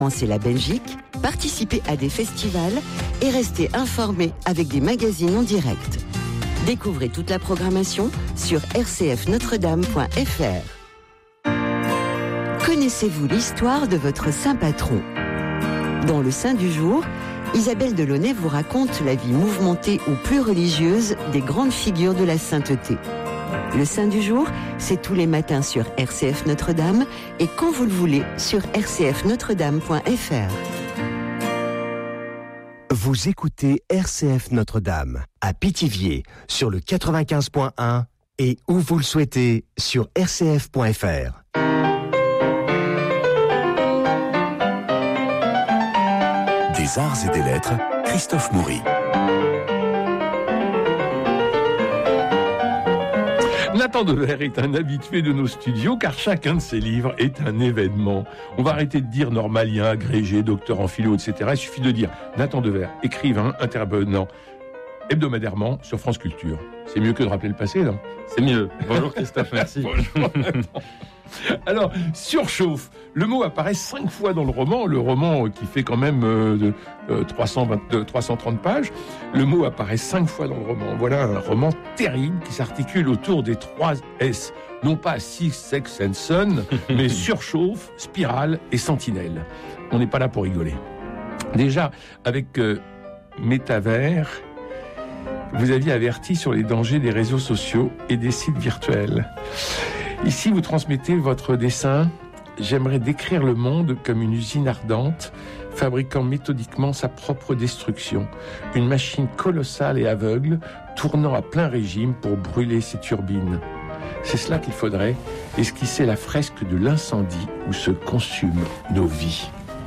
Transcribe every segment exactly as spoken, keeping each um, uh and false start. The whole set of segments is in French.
et la Belgique, participez à des festivals et restez informés avec des magazines en direct. Découvrez toute la programmation sur r c f notre dame point f r. Connaissez-vous l'histoire de votre saint patron ? Dans le Saint du jour, Isabelle Delaunay vous raconte la vie mouvementée ou plus religieuse des grandes figures de la sainteté. Le Saint du jour, c'est tous les matins sur R C F Notre-Dame et quand vous le voulez sur r c f notre dame point f r. Vous écoutez R C F Notre-Dame à Pithiviers sur le quatre-vingt-quinze point un et où vous le souhaitez sur r c f point f r. Des arts et des lettres, Christophe Maury. Nathan Dever est un habitué de nos studios car chacun de ses livres est un événement. On va arrêter de dire normalien, agrégé, docteur en philo, et cetera. Il suffit de dire Nathan Dever, écrivain, intervenant hebdomadairement sur France Culture. C'est mieux que de rappeler le passé, non ? C'est mieux. Bonjour Christophe, merci. Bonjour Nathan. Alors, surchauffe, le mot apparaît cinq fois dans le roman, le roman qui fait quand même euh, de, euh, trois cent vingt, de, trois cent trente pages, le mot apparaît cinq fois dans le roman. Voilà un roman terrible qui s'articule autour des trois S, non pas Six, Sex and Son, mais surchauffe, spirale et sentinelle. On n'est pas là pour rigoler. Déjà, avec euh, Métavers, vous aviez averti sur les dangers des réseaux sociaux et des sites virtuels. Ici, vous transmettez votre dessin. J'aimerais décrire le monde comme une usine ardente, fabriquant méthodiquement sa propre destruction. Une machine colossale et aveugle, tournant à plein régime pour brûler ses turbines. C'est cela qu'il faudrait esquisser la fresque de l'incendie où se consument nos vies.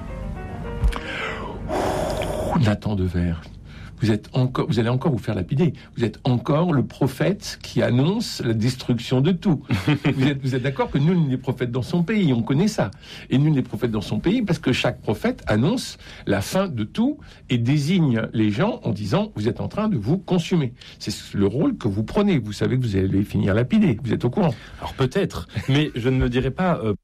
Ouh, Nathan Dever. Vous êtes encore, vous allez encore vous faire lapider. Vous êtes encore le prophète qui annonce la destruction de tout. vous êtes, vous êtes d'accord que nul n'est prophète dans son pays, on connaît ça. Et nul n'est prophète dans son pays parce que chaque prophète annonce la fin de tout et désigne les gens en disant vous êtes en train de vous consumer. C'est le rôle que vous prenez. Vous savez que vous allez finir lapidé. Vous êtes au courant. Alors peut-être, mais je ne me dirais pas euh...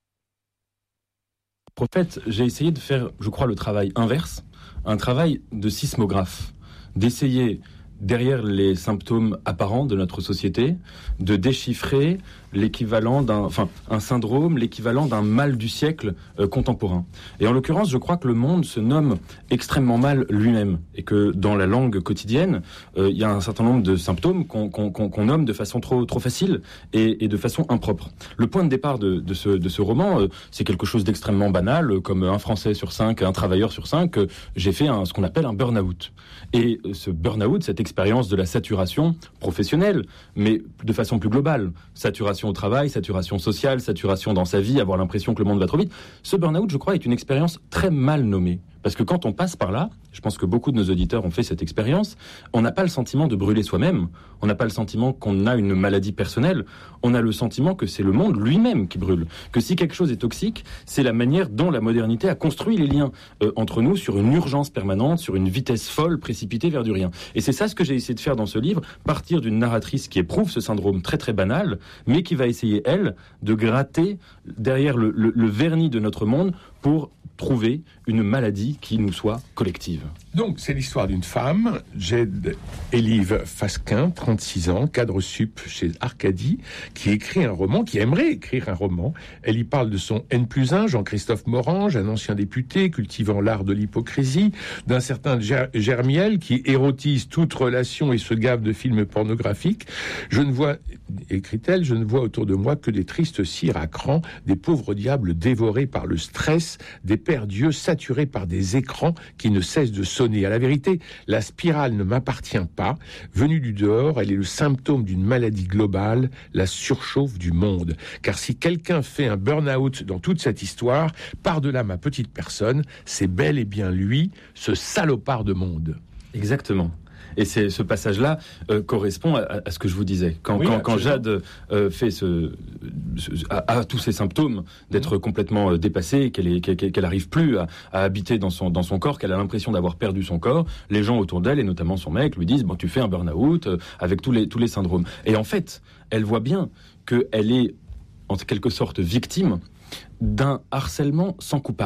prophète. J'ai essayé de faire, je crois, le travail inverse. Un travail de sismographe, d'essayer, derrière les symptômes apparents de notre société, de déchiffrer l'équivalent d'un, enfin, un syndrome, l'équivalent d'un mal du siècle euh, contemporain. Et en l'occurrence, je crois que le monde se nomme extrêmement mal lui-même, et que dans la langue quotidienne, euh, il y a un certain nombre de symptômes qu'on, qu'on, qu'on, qu'on nomme de façon trop, trop facile et, et de façon impropre. Le point de départ de, de, ce, de ce roman, euh, c'est quelque chose d'extrêmement banal, euh, comme un Français sur cinq, un travailleur sur cinq, euh, j'ai fait un, ce qu'on appelle un burn-out. Et euh, ce burn-out, cette expérience de la saturation professionnelle, mais de façon plus globale, saturation au travail, saturation sociale, saturation dans sa vie, avoir l'impression que le monde va trop vite. Ce burn-out, je crois, est une expérience très mal nommée. Parce que quand on passe par là, je pense que beaucoup de nos auditeurs ont fait cette expérience, on n'a pas le sentiment de brûler soi-même, on n'a pas le sentiment qu'on a une maladie personnelle, on a le sentiment que c'est le monde lui-même qui brûle. Que si quelque chose est toxique, c'est la manière dont la modernité a construit les liens euh, entre nous sur une urgence permanente, sur une vitesse folle précipitée vers du rien. Et c'est ça ce que j'ai essayé de faire dans ce livre, partir d'une narratrice qui éprouve ce syndrome très très banal, mais qui va essayer, elle, de gratter derrière le, le, le vernis de notre monde pour trouver une maladie qui nous soit collective. Donc, c'est l'histoire d'une femme, Jade Elive Fasquin, trente-six ans, cadre sup chez Arcadie, qui écrit un roman, qui aimerait écrire un roman. Elle y parle de son N plus un, Jean-Christophe Morange, un ancien député cultivant l'art de l'hypocrisie, d'un certain Ger- Germiel qui érotise toute relation et se gave de films pornographiques. Je ne vois, écrit-elle, je ne vois autour de moi que des tristes cires à cran, des pauvres diables dévorés par le stress, des pères dieux saturés par des écrans qui ne cessent de sonner. À la vérité, la spirale ne m'appartient pas. Venue du dehors, elle est le symptôme d'une maladie globale, la surchauffe du monde. Car si quelqu'un fait un burn-out dans toute cette histoire, par-delà ma petite personne, c'est bel et bien lui, ce salopard de monde. Exactement. Et c'est, ce passage-là euh, correspond à, à ce que je vous disais. Quand, oui, quand, quand Jade euh, fait ce, ce, a, a tous ces symptômes d'être mmh. complètement euh, dépassée, qu'elle est, qu'elle, qu'elle arrive plus à, à habiter dans son, dans son corps, qu'elle a l'impression d'avoir perdu son corps, les gens autour d'elle, et notamment son mec, lui disent « bon, tu fais un burn-out euh, avec tous les, tous les syndromes ». Et en fait, elle voit bien qu'elle est, en quelque sorte, victime d'un harcèlement sans coupable.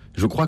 Je crois